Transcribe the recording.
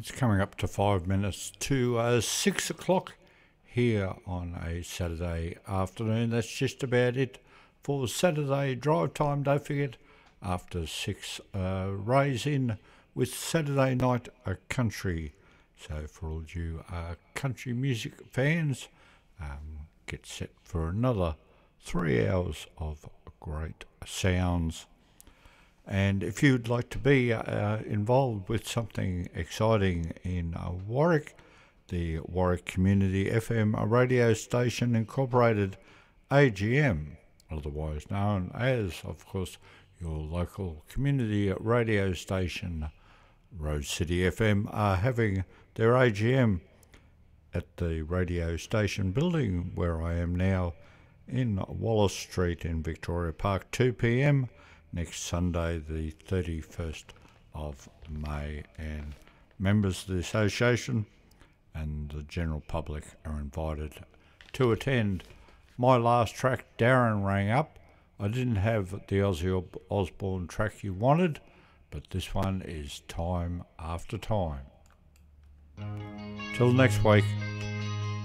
It's coming up to 5 minutes to 6 o'clock here on a Saturday afternoon. That's just about it for Saturday drive time. Don't forget, after 6, Ray's in with Saturday Night Country. So for all you country music fans, get set for another 3 hours of great sounds. And if you'd like to be involved with something exciting in Warwick, the Warwick Community FM Radio Station Incorporated, AGM, otherwise known as, of course, your local community radio station, Rose City FM, are having their AGM at the radio station building where I am now in Wallace Street in Victoria Park, 2 p.m. next Sunday, the 31st of May. And members of the association and the general public are invited to attend. My last track, Darren rang up. I didn't have the Ozzy Osbourne track you wanted, but this one is Time After Time. Till next week.